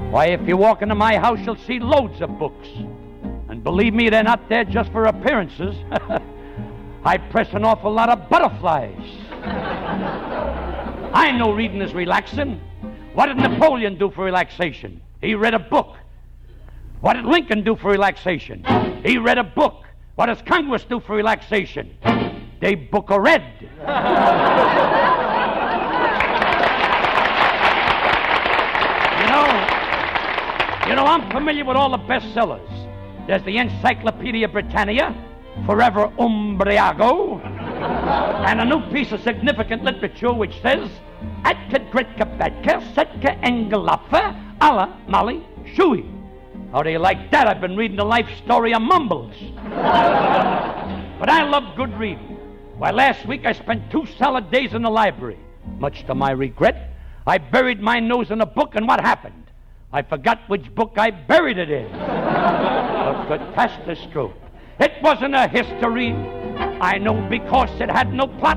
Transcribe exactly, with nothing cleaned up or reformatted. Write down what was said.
Why, if you walk into my house, you'll see loads of books. And believe me, they're not there just for appearances. I press an awful lot of butterflies. I know reading is relaxing. What did Napoleon do for relaxation? He read a book. What did Lincoln do for relaxation? He read a book. What does Congress do for relaxation? They book a read. You know, you know, I'm familiar with all the bestsellers. There's the Encyclopedia Britannica, Forever Umbriago, and a new piece of significant literature which says, Atka Gritka Batka Setka Engelapfa Alla Molly Shui. How do you like that? I've been reading the life story of Mumbles. But I love good reading. Why, last week I spent two solid days in the library. Much to my regret, I buried my nose in a book, and what happened? I forgot which book I buried it in. A catastrophe. It wasn't a history. I know, because it had no plot.